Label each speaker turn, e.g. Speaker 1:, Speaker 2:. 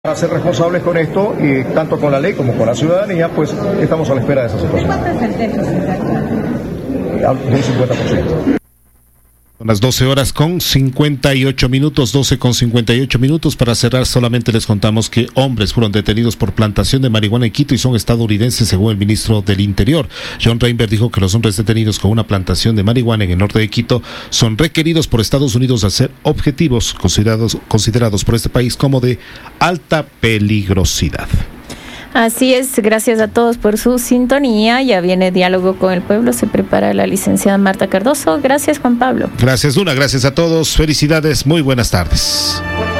Speaker 1: Para ser responsables con esto, y tanto con la ley como con la ciudadanía, pues estamos a la espera de esa situación.
Speaker 2: ¿Cuánto es el déficit actual?
Speaker 1: De un 50%.
Speaker 3: Son las 12 horas con 58 minutos, 12 con 58 minutos. Para cerrar, solamente les contamos que hombres fueron detenidos por plantación de marihuana en Quito y son estadounidenses, según el ministro del Interior. John Reinberg dijo que los hombres detenidos con una plantación de marihuana en el norte de Quito son requeridos por Estados Unidos a ser objetivos considerados por este país como de alta peligrosidad.
Speaker 4: Así es, gracias a todos por su sintonía. Ya viene Diálogo con el Pueblo, se prepara la licenciada Marta Cardoso. Gracias, Juan Pablo.
Speaker 3: Gracias, Luna, gracias a todos, felicidades, muy buenas tardes.